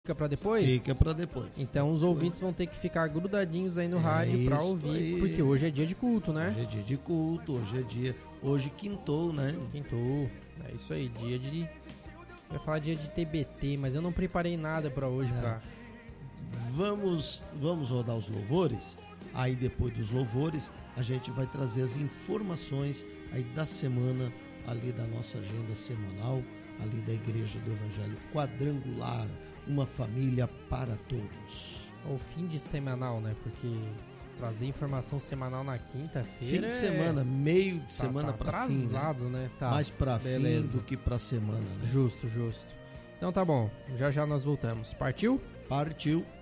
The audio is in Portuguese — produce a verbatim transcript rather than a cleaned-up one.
Fica pra depois? Fica pra depois. Então os ouvintes vão ter que ficar grudadinhos aí no É rádio pra isso ouvir, aí. porque hoje é dia de culto, né? Hoje é dia de culto, hoje é dia... Hoje quintou, né? Quintou. É isso aí, dia de... Eu ia falar dia de T B T, mas eu não preparei nada pra hoje. Pra... Vamos, vamos rodar os louvores. Aí depois dos louvores, a gente vai trazer as informações aí da semana, ali da nossa agenda semanal, ali da Igreja do Evangelho Quadrangular, uma família para todos. O fim de semanal, né? Porque trazer informação semanal na quinta-feira. Fim de é... semana, meio de tá, semana tá para fim. atrasado, né? Tá. Mais para fim Beleza. do que para semana, né? Justo, justo. Então tá bom, já já nós voltamos. Partiu? Partiu.